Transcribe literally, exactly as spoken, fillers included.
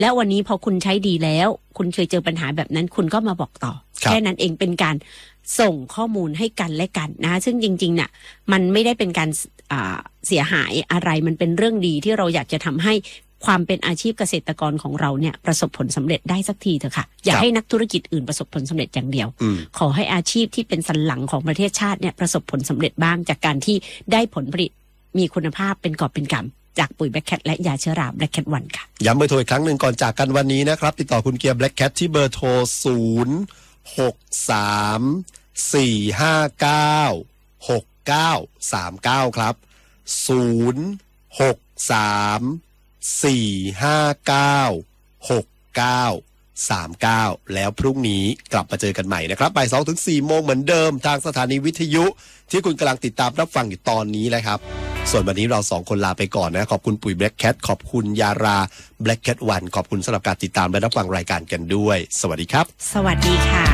แล้ววันนี้พอคุณใช้ดีแล้วคุณเคยเจอปัญหาแบบนั้นคุณก็มาบอกต่อแค่นั้นเองเป็นการส่งข้อมูลให้กันและกันนะซึ่งจริงๆน่ะมันไม่ได้เป็นการเสียหายอะไรมันเป็นเรื่องดีที่เราอยากจะทำให้ความเป็นอาชีพเกษตรกรของเราเนี่ยประสบผลสำเร็จได้สักทีเถอะค่ะอย่าให้นักธุรกิจอื่นประสบผลสำเร็จอย่างเดียวขอให้อาชีพที่เป็นสันหลังของประเทศชาติเนี่ยประสบผลสำเร็จบ้างจากการที่ได้ผลผลิตมีคุณภาพเป็นกอบเป็นกำจากปุ๋ยแบล็คแคทและยาเชื้อราแบล็คแคทวันค่ะย้ำเบอร์โทรอีกครั้งหนึ่งก่อนจากกันวันนี้นะครับติดต่อคุณเกียร์แบล็คแคทที่เบอร์โทรศูนย์ หก สาม สี่ ห้า เก้า หก เก้า สาม เก้าครับศูนย์ หก สาม สี่ ห้า เก้า หก เก้า สาม เก้าแล้วพรุ่งนี้กลับมาเจอกันใหม่นะครับบ่าย สอง ถึง สี่ โมงเหมือนเดิมทางสถานีวิทยุที่คุณกำลังติดตามรับฟังอยู่ตอนนี้แหละครับส่วนวันนี้เราสองคนลาไปก่อนนะขอบคุณปุ๋ย Black Cat ขอบคุณยารา Black Cat วันขอบคุณสำหรับการติดตามและรับฟังรายการกันด้วยสวัสดีครับสวัสดีค่ะ